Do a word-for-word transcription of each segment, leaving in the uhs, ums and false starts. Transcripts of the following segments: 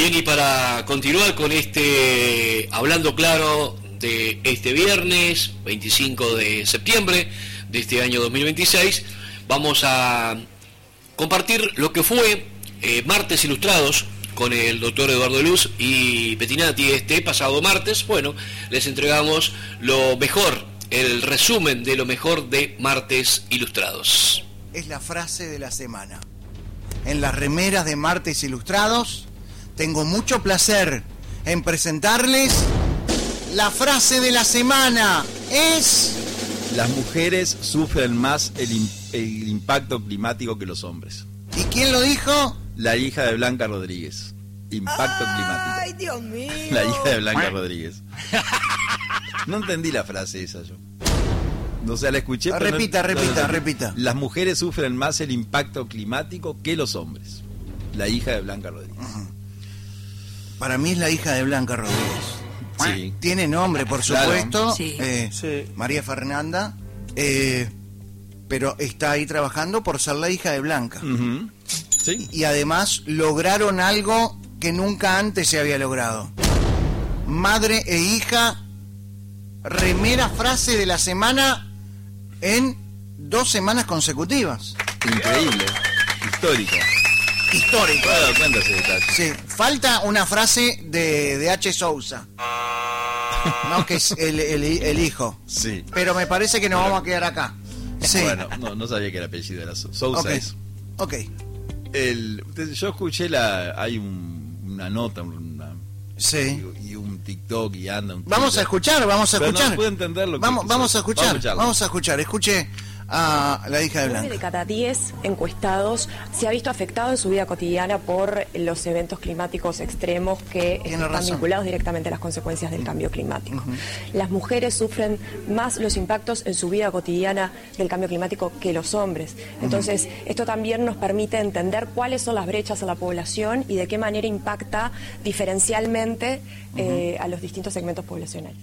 Bien, y para continuar con este Hablando Claro de este viernes veinticinco de septiembre de este año dos mil veintiséis, vamos a compartir lo que fue eh, Martes Ilustrados con el doctor Eduardo Luz y Pettinati. Este pasado martes, bueno, les entregamos lo mejor, el resumen de lo mejor de Martes Ilustrados. Es la frase de la semana. En las remeras de Martes Ilustrados, tengo mucho placer en presentarles la frase de la semana. Es... Las mujeres sufren más el, in- el impacto climático que los hombres. ¿Y quién lo dijo? La hija de Blanca Rodríguez. Impacto ¡Ay, climático. ¡Ay, Dios mío! La hija de Blanca Rodríguez. No entendí la frase esa yo. No sé, la escuché. Pero Repita, no, repita, no, no, repita. Las mujeres sufren más el impacto climático que los hombres. La hija de Blanca Rodríguez. Uh-huh. Para mí es la hija de Blanca Rodríguez. Sí. Tiene nombre, por Claro. supuesto. Sí. Eh, Sí. María Fernanda. Eh, pero está ahí trabajando por ser la hija de Blanca. Uh-huh. Sí. Y además lograron algo que nunca antes se había logrado. Madre e hija, remera frase de la semana en dos semanas consecutivas. Increíble. Histórico. Histórico. Me he dado cuenta ese detalle. Sí, falta una frase de, de H. Sousa. No, que es el, el, el hijo. Sí. Pero me parece que nos vamos a quedar acá. Sí. Bueno, no, no sabía que era apellido, era Sou- Sousa. Ok. Es. Ok. El, yo escuché la, hay un, una nota, una, Sí. y, y un TikTok y anda un Vamos a TikTok. escuchar, vamos a Pero escuchar. no puedo entender lo que vamos, quiso. vamos a escuchar, Vamos a escucharlo. vamos a escuchar. Escuche a la hija de nueve de Blanca. cada diez encuestados se ha visto afectado en su vida cotidiana por los eventos climáticos extremos que Tiene están razón. vinculados directamente a las consecuencias del cambio climático. Las mujeres sufren más los impactos en su vida cotidiana del cambio climático que los hombres. Entonces, esto también nos permite entender cuáles son las brechas en la población y de qué manera impacta diferencialmente eh, a los distintos segmentos poblacionales.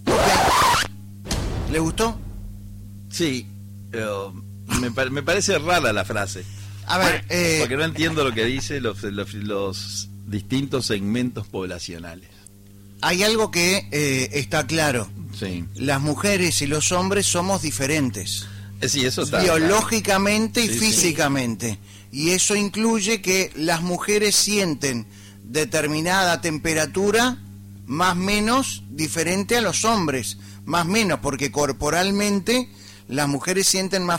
¿Le gustó? Sí, pero me, pa- me parece rara la frase. A ver, eh, Porque no entiendo lo que dice los, los, los distintos segmentos poblacionales. hay algo que eh, está claro. Sí. Las mujeres y los hombres somos diferentes. Eh, sí, eso está. Biológicamente y Sí, sí. físicamente. Y eso incluye que las mujeres sienten determinada temperatura más menos diferente a los hombres. Más menos, porque corporalmente las mujeres sienten más